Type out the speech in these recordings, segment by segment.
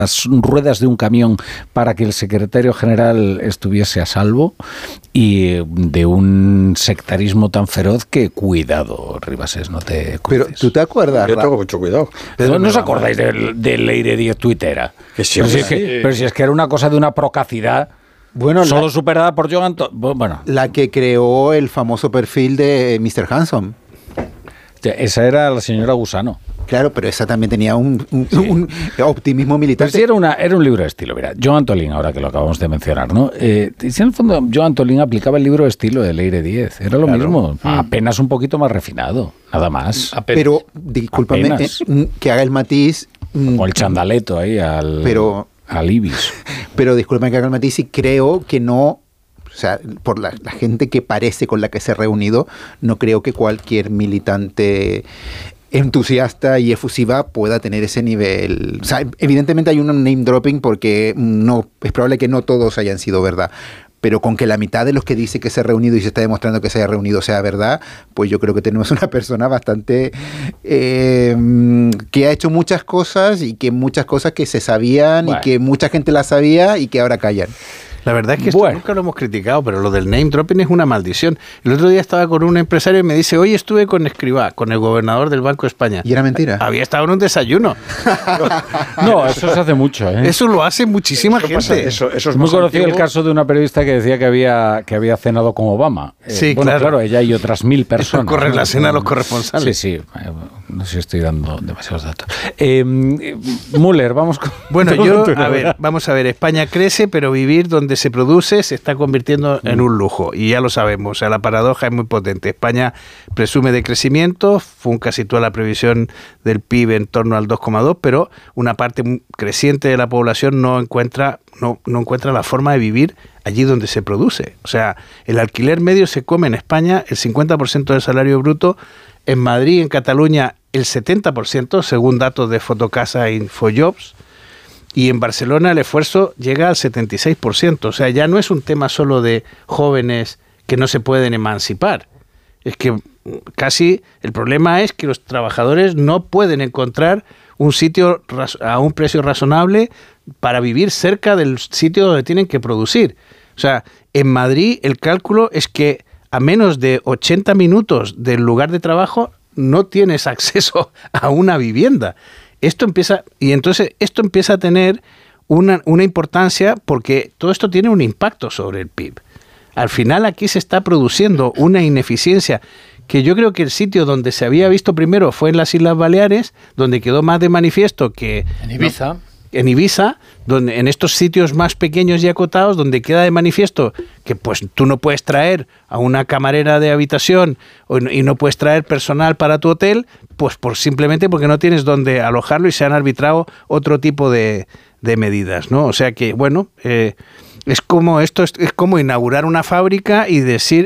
las ruedas de un camión para que el secretario general estuviese a salvo, y de un sectarismo tan feroz que cuidado, Ribasés, no te cruces. Pero tú te acuerdas. Yo tengo mucho cuidado. ¿No os acordáis del Leire 10 tuitera? Que sí, pero si es que era una cosa de una procacidad. Bueno, solo superada por Joan bueno. La que creó el famoso perfil de Mr. Handsome. Esa era la señora Gusano. Claro, pero esa también tenía un optimismo militar. Pero sí era un libro de estilo. Mira, Joan Tolín, ahora que lo acabamos de mencionar, ¿no? Si en el fondo Joan Tolín aplicaba el libro de estilo de Leire 10. Era lo mismo, apenas un poquito más refinado, nada más. Pero, discúlpame, que haga el matiz. O el chandaleto ahí al Ibis. Pero discúlpame que haga el matiz y creo que no. O sea, por la gente que parece con la que se ha reunido, no creo que cualquier militante entusiasta y efusiva pueda tener ese nivel. O sea, evidentemente hay un name dropping porque no es probable que no todos hayan sido verdad. Pero con que la mitad de los que dice que se ha reunido y se está demostrando que se haya reunido sea verdad, pues yo creo que tenemos una persona bastante que ha hecho muchas cosas y que muchas cosas que se sabían y que mucha gente las sabía y que ahora callan. La verdad es que esto nunca lo hemos criticado, pero lo del name dropping es una maldición. El otro día estaba con un empresario y me dice, hoy estuve con Escrivá, con el gobernador del Banco de España. ¿Y era mentira? Había estado en un desayuno. No, eso se hace mucho, ¿eh? Eso lo hace muchísima gente. Eso es muy conocido el caso de una periodista que decía que había cenado con Obama. Sí, bueno, claro, ella y otras 1000 personas. Corre la cena a los corresponsales. Sí. No sé si estoy dando demasiados datos. Müller, vamos con... Bueno, vamos a ver, España crece, pero vivir donde se produce se está convirtiendo en un lujo, y ya lo sabemos, o sea, la paradoja es muy potente. España presume de crecimiento, Funca sitúa la previsión del PIB en torno al 2,2, pero una parte creciente de la población no encuentra la forma de vivir allí donde se produce. O sea, el alquiler medio se come en España el 50% del salario bruto, en Madrid y en Cataluña el 70%, según datos de Fotocasa e Infojobs, y en Barcelona el esfuerzo llega al 76%. O sea, ya no es un tema solo de jóvenes que no se pueden emancipar. Es que casi el problema es que los trabajadores no pueden encontrar un sitio a un precio razonable para vivir cerca del sitio donde tienen que producir. O sea, en Madrid el cálculo es que a menos de 80 minutos del lugar de trabajo no tienes acceso a una vivienda. Esto empieza a tener una importancia porque todo esto tiene un impacto sobre el PIB. Al final aquí se está produciendo una ineficiencia que yo creo que el sitio donde se había visto primero fue en las Islas Baleares, donde quedó más de manifiesto que... En Ibiza, donde en estos sitios más pequeños y acotados, donde queda de manifiesto que pues tú no puedes traer a una camarera de habitación y no puedes traer personal para tu hotel, pues simplemente porque no tienes dónde alojarlo y se han arbitrado otro tipo de medidas, ¿no? O sea que, bueno, es como inaugurar una fábrica y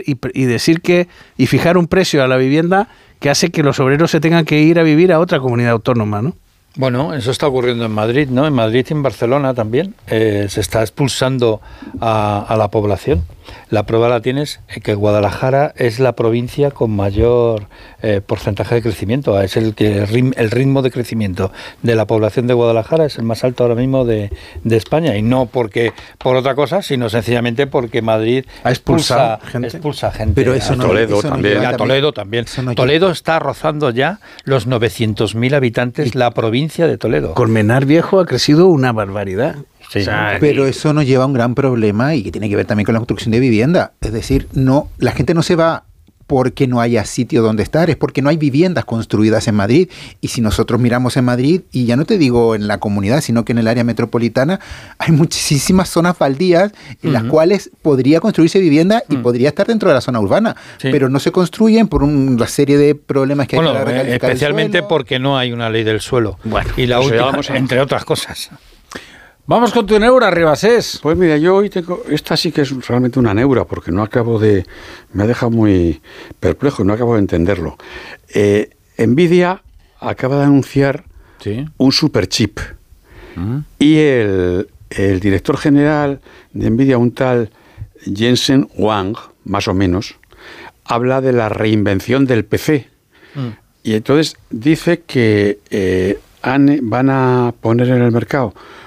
fijar un precio a la vivienda que hace que los obreros se tengan que ir a vivir a otra comunidad autónoma, ¿no? Bueno, eso está ocurriendo en Madrid, ¿no? En Madrid y en Barcelona también se está expulsando a la población. La prueba la tienes que Guadalajara es la provincia con mayor porcentaje de crecimiento. Es el ritmo de crecimiento de la población de Guadalajara es el más alto ahora mismo de España. Y no por otra cosa, sino sencillamente porque Madrid expulsa gente. Pero eso a Toledo también. A Toledo también. Toledo está rozando ya los 900.000 habitantes, la provincia de Toledo. Colmenar Viejo ha crecido una barbaridad. Sí. O sea, pero eso nos lleva a un gran problema y que tiene que ver también con la construcción de vivienda. Es decir, la gente no se va porque no haya sitio donde estar, es porque no hay viviendas construidas en Madrid. Y si nosotros miramos en Madrid, y ya no te digo en la comunidad, sino que en el área metropolitana, hay muchísimas zonas baldías en las cuales podría construirse vivienda y podría estar dentro de la zona urbana, pero no se construyen por una serie de problemas que hay para recalificar especialmente porque no hay una ley del suelo. Bueno, y la última, entre otras cosas. Vamos con tu neura, Ribasés. Pues mira, yo hoy tengo... Esta sí que es realmente una neura, porque me ha dejado muy perplejo y no acabo de entenderlo. Nvidia acaba de anunciar un superchip. Y el director general de Nvidia, un tal Jensen Huang, más o menos, habla de la reinvención del PC. Y entonces dice que van a poner en el mercado